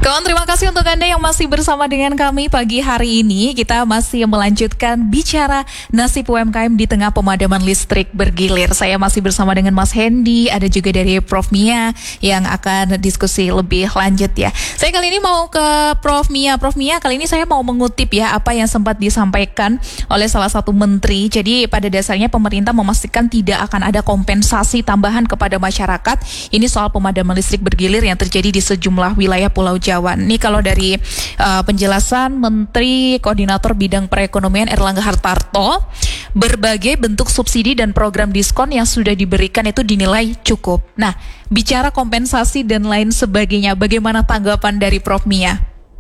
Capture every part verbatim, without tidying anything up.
Kawan, terima kasih untuk Anda yang masih bersama dengan kami pagi hari ini. Kita masih melanjutkan bicara nasib U M K M di tengah pemadaman listrik bergilir. Saya masih bersama dengan Mas Hendy, ada juga dari Prof Mia yang akan diskusi lebih lanjut ya. Saya kali ini mau ke Prof Mia. Prof Mia, kali ini saya mau mengutip ya apa yang sempat disampaikan oleh salah satu menteri. Jadi pada dasarnya pemerintah memastikan tidak akan ada kompensasi tambahan kepada masyarakat. Ini soal pemadaman listrik bergilir yang terjadi di sejumlah wilayah Pulau Jawa. Ini kalau dari uh, penjelasan Menteri Koordinator Bidang Perekonomian Erlangga Hartarto, berbagai bentuk subsidi dan program diskon yang sudah diberikan itu dinilai cukup. Nah, bicara kompensasi dan lain sebagainya, bagaimana tanggapan dari Prof Mia?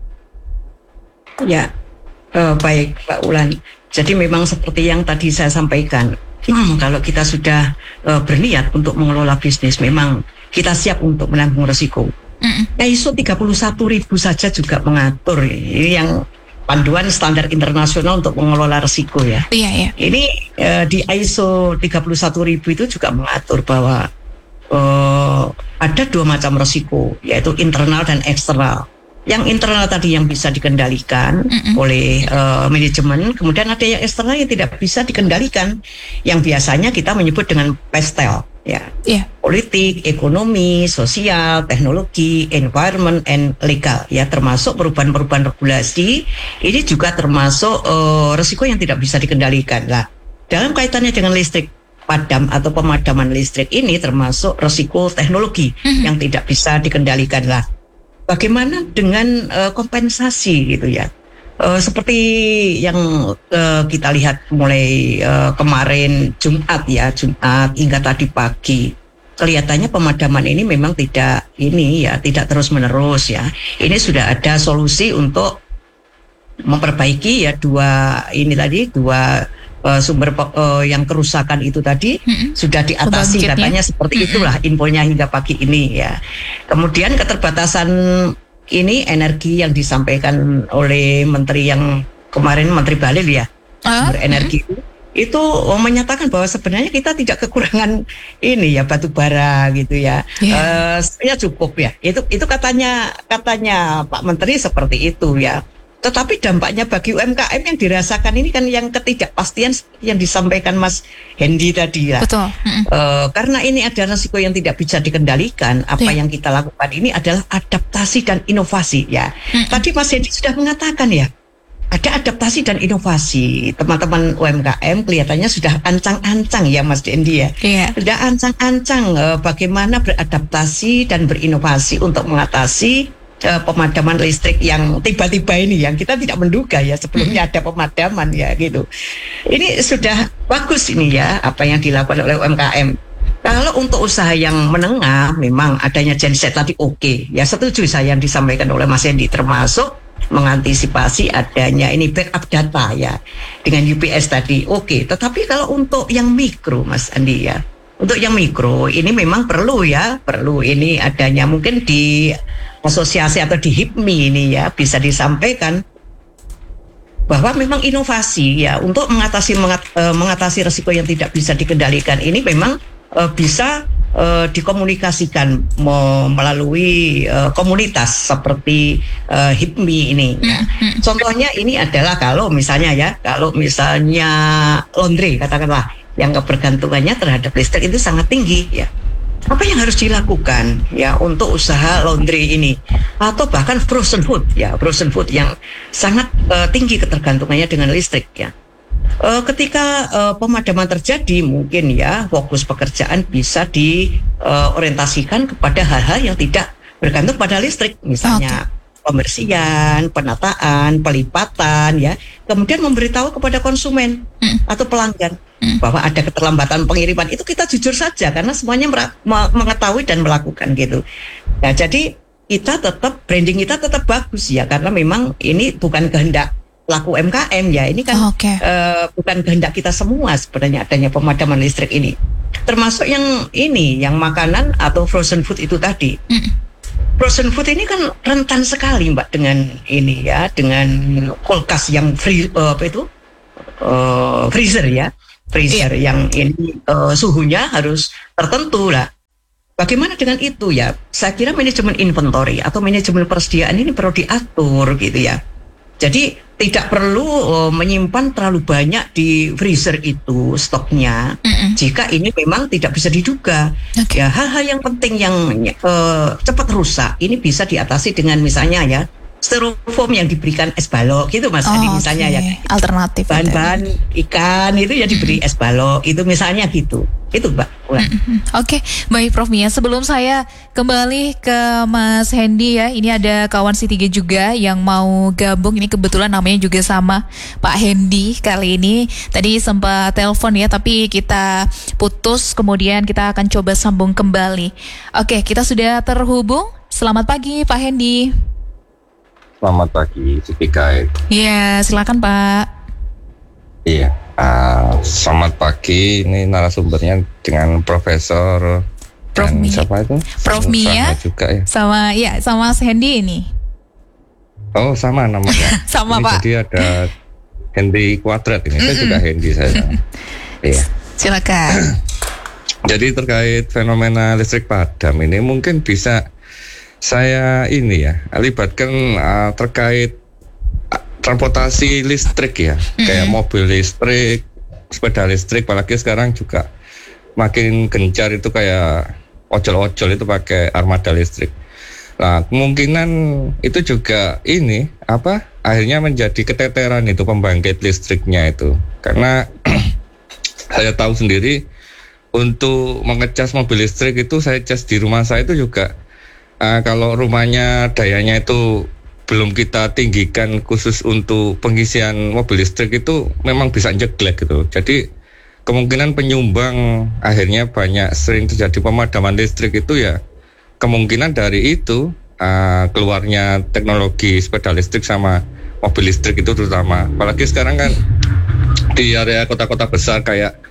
Ya, uh, baik Pak Ulan. Jadi memang seperti yang tadi saya sampaikan, hmm, kalau kita sudah uh, berniat untuk mengelola bisnis, memang kita siap untuk menanggung resiko. Nah, I S O tiga puluh satu ribu saja juga mengatur, ini yang panduan standar internasional untuk mengelola risiko ya. Iya, iya. Ini eh, di I S O tiga puluh satu ribu itu juga mengatur bahwa eh, ada dua macam risiko, yaitu internal dan eksternal. Yang internal tadi yang bisa dikendalikan Mm-mm. oleh uh, manajemen, kemudian ada yang eksternal yang tidak bisa dikendalikan, yang biasanya kita menyebut dengan pestel, ya, yeah. politik, ekonomi, sosial, teknologi, environment, and legal, ya, termasuk perubahan-perubahan regulasi. Ini juga termasuk uh, risiko yang tidak bisa dikendalikan. Lah, dalam kaitannya dengan listrik padam atau pemadaman listrik ini termasuk risiko teknologi mm-hmm. yang tidak bisa dikendalikan. Lah, bagaimana dengan uh, kompensasi gitu ya? Uh, seperti yang uh, kita lihat mulai uh, kemarin Jumat ya, Jumat hingga tadi pagi, kelihatannya pemadaman ini memang tidak ini ya, tidak terus menerus ya. Ini sudah ada solusi untuk memperbaiki ya dua ini tadi dua uh, sumber uh, yang kerusakan itu tadi mm-hmm. sudah diatasi katanya seperti mm-hmm. itulah infonya hingga pagi ini ya. Kemudian keterbatasan ini energi yang disampaikan oleh menteri yang kemarin, Menteri Bahlil ya, uh, energi mm-hmm. itu menyatakan bahwa sebenarnya kita tidak kekurangan ini ya batu bara gitu ya, yeah. uh, sebenarnya cukup ya. Itu itu katanya katanya Pak Menteri seperti itu ya. Tetapi dampaknya bagi U M K M yang dirasakan ini kan yang ketidakpastian yang disampaikan Mas Hendy tadi lah. Betul. Uh, karena ini ada risiko yang tidak bisa dikendalikan. Apa yeah. yang kita lakukan ini adalah adaptasi dan inovasi ya. Mm-mm. Tadi Mas Hendy sudah mengatakan ya, ada adaptasi dan inovasi. Teman-teman U M K M kelihatannya sudah ancang-ancang ya Mas Hendy ya. Yeah. Sudah ancang-ancang uh, bagaimana beradaptasi dan berinovasi untuk mengatasi pemadaman listrik yang tiba-tiba ini yang kita tidak menduga ya, sebelumnya ada pemadaman ya gitu. Ini sudah bagus ini ya apa yang dilakukan oleh U M K M. Kalau untuk usaha yang menengah memang adanya genset tadi oke okay. Ya, setuju saya yang disampaikan oleh Mas Hendy, termasuk mengantisipasi adanya ini backup data ya dengan U P S tadi oke okay. Tetapi kalau untuk yang mikro Mas Andi ya, untuk yang mikro ini memang perlu ya, perlu ini adanya mungkin di asosiasi atau di H I P M I ini ya bisa disampaikan bahwa memang inovasi ya untuk mengatasi mengat, uh, mengatasi risiko yang tidak bisa dikendalikan ini memang uh, bisa uh, dikomunikasikan mo- melalui uh, komunitas seperti uh, H I P M I ini. Ya. Contohnya ini adalah kalau misalnya ya, kalau misalnya laundry katakanlah yang kebergantungannya terhadap listrik itu sangat tinggi ya. Apa yang harus dilakukan ya untuk usaha laundry ini, atau bahkan frozen food ya, frozen food yang sangat uh, tinggi ketergantungannya dengan listrik ya. Uh, ketika uh, pemadaman terjadi mungkin ya fokus pekerjaan bisa diorientasikan uh, kepada hal-hal yang tidak bergantung pada listrik, misalnya okay. pembersihan, penataan, pelipatan ya, kemudian memberitahu kepada konsumen hmm. atau pelanggan hmm. bahwa ada keterlambatan pengiriman, itu kita jujur saja karena semuanya mer- mengetahui dan melakukan gitu. Nah, jadi kita tetap branding kita tetap bagus ya, karena memang ini bukan kehendak pelaku U M K M ya, ini kan oh, okay. uh, bukan kehendak kita semua sebenarnya adanya pemadaman listrik ini, termasuk yang ini, yang makanan atau frozen food itu tadi. Hmm. Frozen food ini kan rentan sekali Mbak dengan ini ya, dengan kulkas yang free, uh, apa itu uh, freezer ya, freezer yeah. yang ini uh, suhunya harus tertentu lah. bagaimana dengan itu ya? Saya kira manajemen inventory atau manajemen persediaan ini perlu diatur gitu ya. Jadi tidak perlu uh, menyimpan terlalu banyak di freezer itu stoknya. Mm-mm. Jika ini memang tidak bisa diduga. Okay. Ya, hal-hal yang penting yang uh, cepat rusak ini bisa diatasi dengan misalnya ya styrofoam yang diberikan es balok gitu Mas. Oh, Jadi misalnya okay. ya alternatif bahan-bahan ikan itu ya diberi es balok itu misalnya gitu. Itu Mbak. Mm-hmm. Oke, okay. Baik Prof Mia. Sebelum saya kembali ke Mas Hendy ya, ini ada kawan C tiga juga yang mau gabung. Ini kebetulan namanya juga sama Pak Hendy kali ini. Tadi sempat telepon ya, tapi kita putus. Kemudian kita akan coba sambung kembali. Oke, okay, kita sudah terhubung. Selamat pagi Pak Hendy. Selamat pagi, Siti Kait. Iya, silakan Pak. Iya, uh, selamat pagi. Ini narasumbernya dengan Profesor Prof Mia. Siapa itu? Prof Mia juga ya. Sama ya, sama Mas Hendy ini. Oh, sama namanya. Sama ini Pak. Jadi ada Hendy Kuadrat ini. Saya juga Hendy saya. Iya. Silakan. Jadi terkait fenomena listrik padam ini mungkin bisa saya ini ya libatkan uh, terkait uh, transportasi listrik ya, mm-hmm. kayak mobil listrik, sepeda listrik, apalagi sekarang juga makin gencar itu kayak ojol-ojol itu pakai armada listrik. Nah kemungkinan itu juga ini apa akhirnya menjadi keteteran itu pembangkit listriknya itu, karena saya tahu sendiri untuk mengecas mobil listrik itu saya cas di rumah saya itu juga. Uh, kalau rumahnya dayanya itu belum kita tinggikan khusus untuk pengisian mobil listrik itu memang bisa jeglek gitu. Jadi kemungkinan penyumbang akhirnya banyak sering terjadi pemadaman listrik itu ya kemungkinan dari itu uh, keluarnya teknologi sepeda listrik sama mobil listrik itu terutama. Apalagi sekarang kan di area kota-kota besar kayak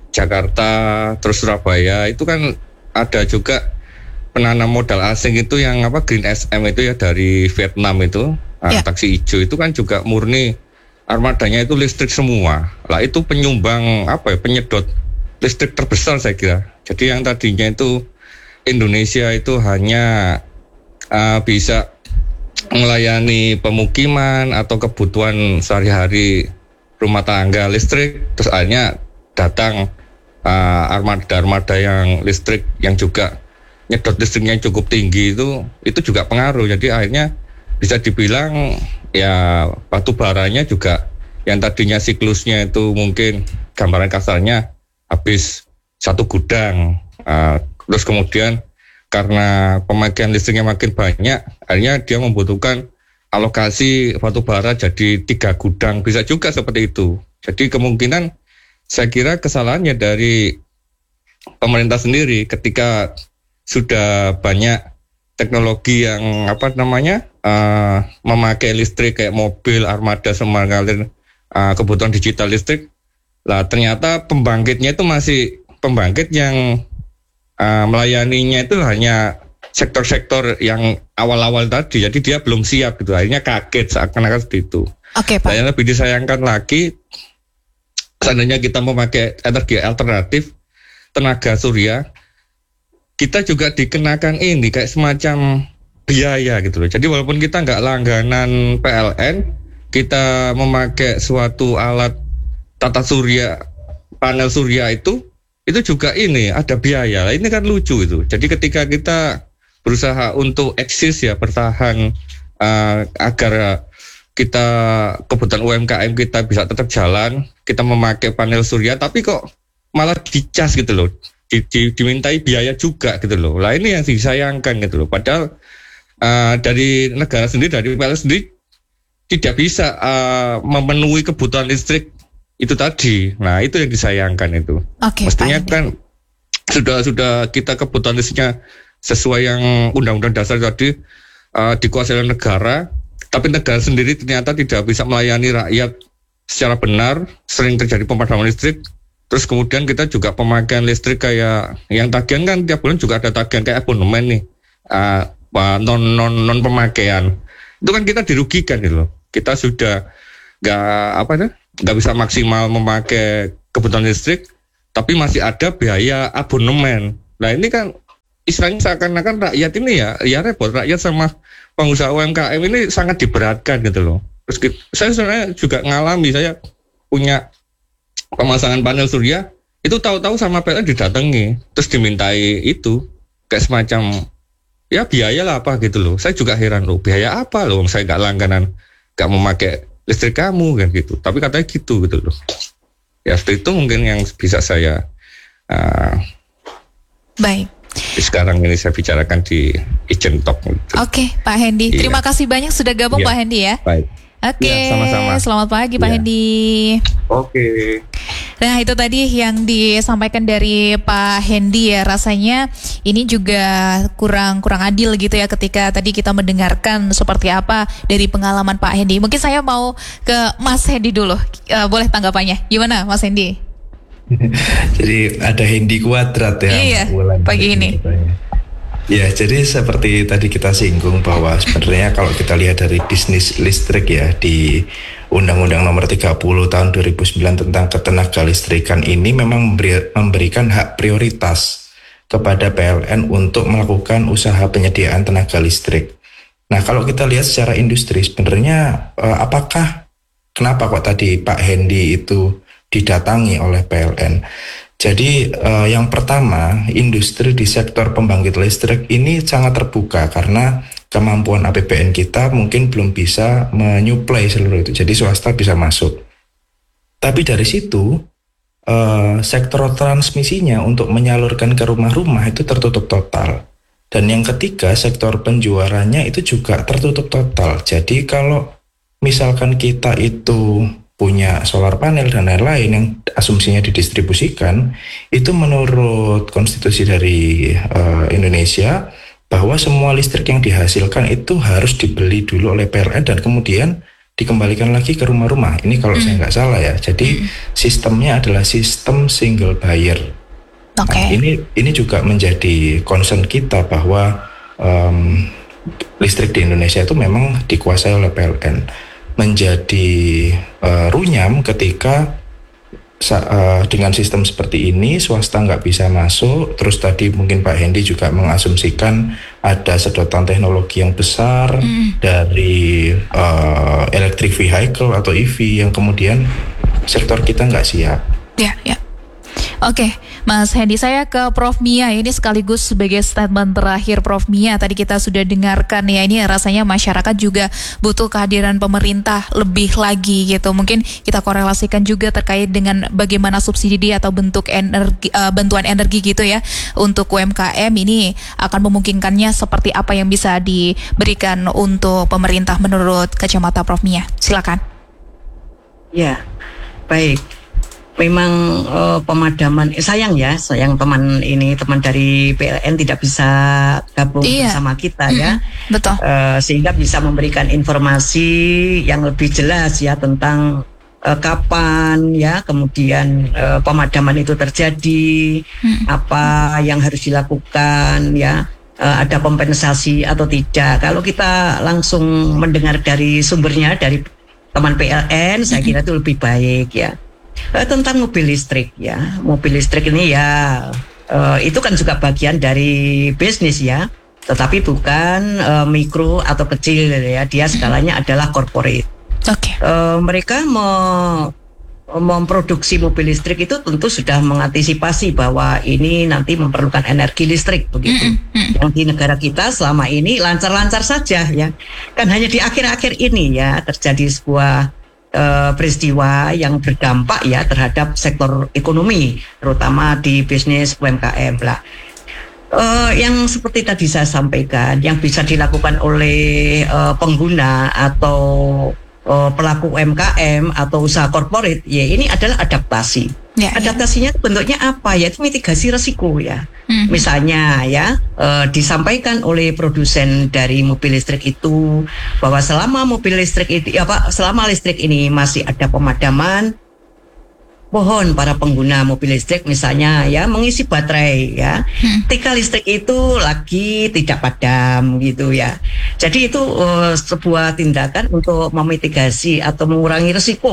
Jakarta terus Surabaya itu kan ada juga penanam modal asing itu yang apa Green S M itu ya dari Vietnam itu yeah. uh, taksi hijau itu kan juga murni armadanya itu listrik semua. Lah itu penyumbang apa ya penyedot listrik terbesar saya kira. Jadi yang tadinya itu Indonesia itu hanya uh, bisa melayani pemukiman atau kebutuhan sehari-hari rumah tangga listrik, terus akhirnya datang uh, armada-armada yang listrik yang juga nyedot listriknya cukup tinggi itu itu juga pengaruh. Jadi akhirnya bisa dibilang ya batu baranya juga yang tadinya siklusnya itu mungkin gambaran kasarnya habis satu gudang, uh, terus kemudian karena pemakaian listriknya makin banyak akhirnya dia membutuhkan alokasi batu bara jadi tiga gudang, bisa juga seperti itu. Jadi kemungkinan saya kira kesalahannya dari pemerintah sendiri ketika sudah banyak teknologi yang apa namanya uh, memakai listrik kayak mobil armada semua ngalir uh, kebutuhan digital listrik. Lah ternyata pembangkitnya itu masih pembangkit yang uh, melayaninya itu hanya sektor-sektor yang awal-awal tadi. Jadi dia belum siap gitu. Akhirnya kaget seakan-akan seperti itu. Oke, Pak. Dan yang lebih disayangkan lagi seandainya kita memakai energi alternatif tenaga surya, kita juga dikenakan ini kayak semacam biaya gitu loh. Jadi walaupun kita nggak langganan P L N, kita memakai suatu alat tata surya, panel surya itu, itu juga ini ada biaya. Nah, ini kan lucu itu. Jadi ketika kita berusaha untuk eksis ya, bertahan uh, agar kita kebutuhan U M K M kita bisa tetap jalan, kita memakai panel surya, tapi kok malah dicas gitu loh. Di, di, dimintai biaya juga gitu loh. Lah ini yang disayangkan gitu loh. Padahal uh, dari negara sendiri, dari P L N sendiri tidak bisa uh, memenuhi kebutuhan listrik itu tadi. Nah itu yang disayangkan itu. Okay, mestinya Pak, kan sudah sudah kita kebutuhan listriknya sesuai yang undang-undang dasar tadi uh, dikuasai oleh negara, tapi negara sendiri ternyata tidak bisa melayani rakyat secara benar, sering terjadi pemadaman listrik. Terus kemudian kita juga pemakaian listrik kayak yang tagihan kan tiap bulan juga ada tagihan kayak abonemen nih, uh, non non non pemakaian. Itu kan kita dirugikan gitu loh. Kita sudah nggak apa ya, nggak bisa maksimal memakai kebutuhan listrik, tapi masih ada biaya abonemen. Nah ini kan istilahnya seakan-akan rakyat ini ya, ya repot, rakyat sama pengusaha U M K M ini sangat diberatkan gitu loh. Terus kita, saya sebenarnya juga ngalami, saya punya pemasangan panel surya, itu tahu-tahu sama P L N didatangi, terus dimintai itu kayak semacam ya biaya lah apa gitu loh. Saya juga heran loh, biaya apa loh, saya nggak langganan, nggak memakai listrik kamu kan gitu. Tapi katanya gitu gitu loh. Ya seperti itu mungkin yang bisa saya uh, baik. Sekarang ini saya bicarakan di Ijen Talk. Gitu. Oke, Pak Hendy, iya. terima kasih banyak sudah gabung iya. Pak Hendy ya. Baik. Oke, ya, sama-sama. Selamat pagi Pak ya. Hendy. Oke. Nah itu tadi yang disampaikan dari Pak Hendy ya, rasanya ini juga kurang kurang adil gitu ya ketika tadi kita mendengarkan seperti apa dari pengalaman Pak Hendy. Mungkin saya mau ke Mas Hendy dulu, uh, boleh tanggapannya gimana Mas Hendy? Jadi ada Hendy kuadrat ya. Iya, pagi ini. Ya, jadi seperti tadi kita singgung bahwa sebenarnya kalau kita lihat dari bisnis listrik ya di Undang-Undang Nomor tiga puluh Tahun dua ribu sembilan tentang ketenaga listrikan ini memang memberi, memberikan hak prioritas kepada P L N untuk melakukan usaha penyediaan tenaga listrik. Nah, kalau kita lihat secara industri sebenarnya eh, apakah kenapa kok tadi Pak Hendy itu didatangi oleh P L N? Jadi eh, yang pertama, industri di sektor pembangkit listrik ini sangat terbuka karena kemampuan A P B N kita mungkin belum bisa menyuplai seluruh itu. Jadi swasta bisa masuk. Tapi dari situ eh, sektor transmisinya untuk menyalurkan ke rumah-rumah itu tertutup total. Dan yang ketiga, sektor penjualannya itu juga tertutup total. Jadi kalau misalkan kita itu punya solar panel dan lain-lain yang asumsinya didistribusikan, itu menurut konstitusi dari uh, Indonesia bahwa semua listrik yang dihasilkan itu harus dibeli dulu oleh P L N dan kemudian dikembalikan lagi ke rumah-rumah. Ini kalau mm. saya nggak salah ya. Jadi mm. sistemnya adalah sistem single buyer. Okay. Nah, ini ini juga menjadi concern kita bahwa um, listrik di Indonesia itu memang dikuasai oleh P L N. Menjadi uh, runyam ketika uh, dengan sistem seperti ini swasta nggak bisa masuk. Terus tadi mungkin Pak Hendy juga mengasumsikan ada sedotan teknologi yang besar mm. dari uh, electric vehicle atau E V yang kemudian sektor kita nggak siap. Ya, ya. Oke, Mas Hendy, saya ke Prof Mia ini sekaligus sebagai statement terakhir Prof Mia. Tadi kita sudah dengarkan ya, ini rasanya masyarakat juga butuh kehadiran pemerintah lebih lagi gitu. Mungkin kita korelasikan juga terkait dengan bagaimana subsidi atau bentuk energi, uh, bantuan energi gitu ya untuk U M K M ini akan memungkinkannya seperti apa yang bisa diberikan untuk pemerintah menurut kacamata Prof Mia. Silakan. Ya, baik. Memang uh, pemadaman eh, sayang ya, sayang teman ini teman dari P L N tidak bisa gabung iya. bersama kita ya, mm-hmm. betul. Uh, sehingga bisa memberikan informasi yang lebih jelas ya tentang uh, kapan ya kemudian uh, pemadaman itu terjadi, mm-hmm. apa yang harus dilakukan ya, uh, ada kompensasi atau tidak. Kalau kita langsung mendengar dari sumbernya dari teman P L N, saya kira itu lebih baik ya. Uh, tentang mobil listrik ya, mobil listrik ini ya uh, itu kan juga bagian dari bisnis ya, tetapi bukan uh, mikro atau kecil ya, dia skalanya adalah corporate. Oke. Okay. Uh, mereka me- memproduksi mobil listrik itu tentu sudah mengantisipasi bahwa ini nanti memerlukan energi listrik begitu. Mm-hmm. Yang di negara kita selama ini lancar-lancar saja ya, kan hanya di akhir-akhir ini ya terjadi sebuah Uh, peristiwa yang berdampak ya terhadap sektor ekonomi, terutama di bisnis U M K M lah. Uh, yang seperti tadi saya sampaikan, yang bisa dilakukan oleh uh, pengguna atau uh, pelaku U M K M atau usaha korporat, ya ini adalah adaptasi. Ya, adaptasinya ya. Bentuknya apa? Yaitu mitigasi risiko ya. Hmm. Misalnya ya e, disampaikan oleh produsen dari mobil listrik itu bahwa selama mobil listrik itu, ya Pak, selama listrik ini masih ada pemadaman, mohon para pengguna mobil listrik misalnya ya mengisi baterai ya. Hmm. Ketika listrik itu lagi tidak padam gitu ya. Jadi itu e, sebuah tindakan untuk memitigasi atau mengurangi risiko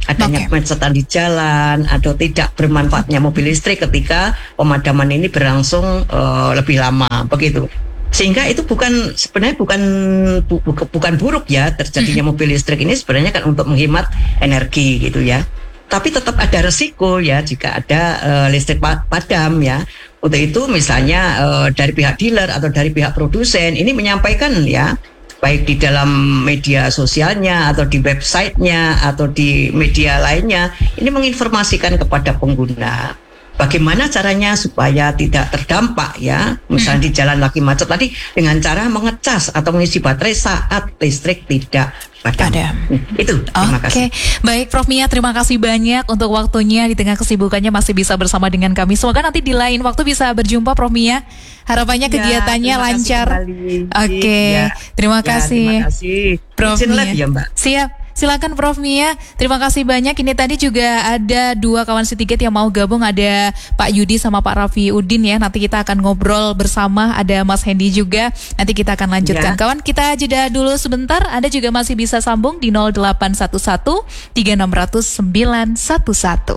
adanya Okay. kemacetan di jalan atau tidak bermanfaatnya mobil listrik ketika pemadaman ini berlangsung uh, lebih lama begitu. Sehingga itu bukan sebenarnya bukan bu, bu, bukan buruk ya terjadinya mobil listrik ini sebenarnya kan untuk menghemat energi gitu ya. Tapi tetap ada resiko ya jika ada uh, listrik padam ya. Untuk itu misalnya uh, dari pihak dealer atau dari pihak produsen ini menyampaikan ya, baik di dalam media sosialnya atau di websitenya atau di media lainnya, ini menginformasikan kepada pengguna bagaimana caranya supaya tidak terdampak ya, misalnya di jalan lagi macet tadi dengan cara mengecas atau mengisi baterai saat listrik tidak padam. Padam. Itu, terima Oke, kasih. baik Prof Mia, terima kasih banyak untuk waktunya di tengah kesibukannya masih bisa bersama dengan kami. Semoga nanti di lain waktu bisa berjumpa Prof Mia. Harapannya Ya, kegiatannya terima kasih lancar. kembali. Oke, Ya, terima ya, kasih. terima kasih. Prof Izin Mia. live ya, Mbak. Siap. Silakan Prof Mia, terima kasih banyak. Ini tadi juga ada dua kawan setiket yang mau gabung, ada Pak Yudi sama Pak Raffi Udin ya. Nanti kita akan ngobrol bersama, ada Mas Hendy juga. Nanti kita akan lanjutkan. Ya. Kawan, kita jeda dulu sebentar. Anda juga masih bisa sambung di nol delapan satu satu tiga enam nol nol sembilan satu satu.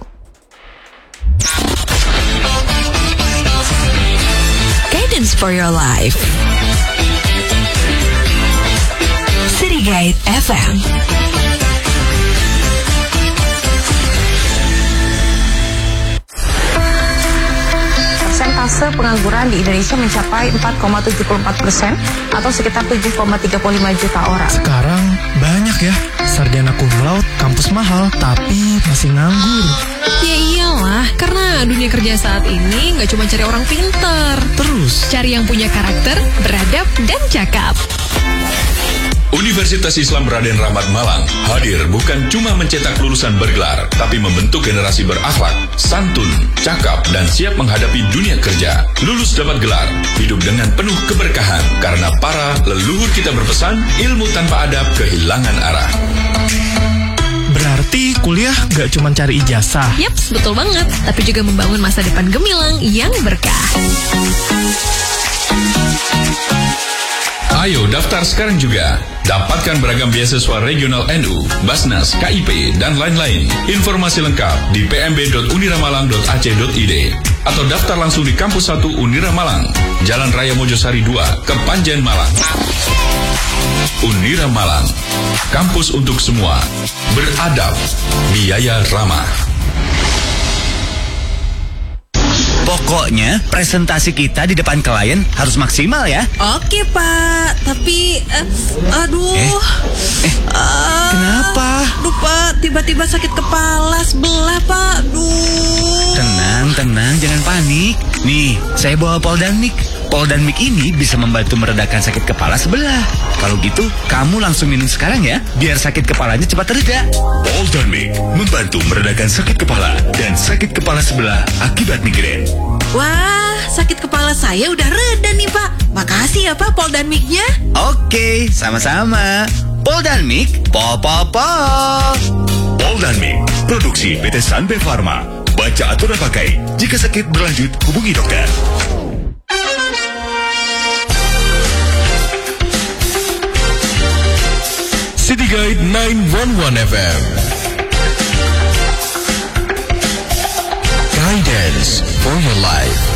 Guidance for your life. City Guide F M. Persentase pengangguran di Indonesia mencapai empat koma tujuh puluh empat persen atau sekitar tujuh koma tiga puluh lima juta orang. Sekarang banyak ya sarjana cum laude, kampus mahal, tapi masih nganggur. Ya iyalah, karena dunia kerja saat ini nggak cuma cari orang pinter, Terus, cari yang punya karakter, beradab, dan cakap. Universitas Islam Raden Rahmat Malang hadir bukan cuma mencetak lulusan bergelar, tapi membentuk generasi berakhlak, santun, cakap, dan siap menghadapi dunia kerja. Lulus dapat gelar, hidup dengan penuh keberkahan, karena para leluhur kita berpesan, ilmu tanpa adab kehilangan arah. berarti kuliah gak cuma cari ijazah. Yaps, betul banget. Tapi juga membangun masa depan gemilang yang berkah. Ayo daftar sekarang juga. Dapatkan beragam beasiswa regional N U, Basnas, K I P, dan lain-lain. Informasi lengkap di p m b dot uniramalang dot a c dot i d atau daftar langsung di Kampus satu Unira Malang, Jalan Raya Mojosari dua, Kepanjen, Malang. Unira Malang, kampus untuk semua. Beradab, biaya ramah. Pokoknya presentasi kita di depan klien harus maksimal ya. Oke Pak, tapi uh, aduh, Eh, eh uh, kenapa? Aduh Pak, tiba-tiba sakit kepala sebelah Pak. Duh. Tenang, tenang, jangan panik. Nih, saya bawa Poldanmik. Poldanmik ini bisa membantu meredakan sakit kepala sebelah. Kalau gitu, kamu langsung minum sekarang ya, biar sakit kepalanya cepat reda. Poldanmik membantu meredakan sakit kepala dan sakit kepala sebelah akibat migrain. Wah, sakit kepala saya udah reda nih Pak. Makasih ya Pak Poldanmiknya. Oke, sama-sama. Poldanmik, po po po. Poldanmik, produksi P T Sanbe Pharma. Baca aturan pakai. Jika sakit berlanjut, hubungi dokter. City Guide nine one one F M. Guidance for your life.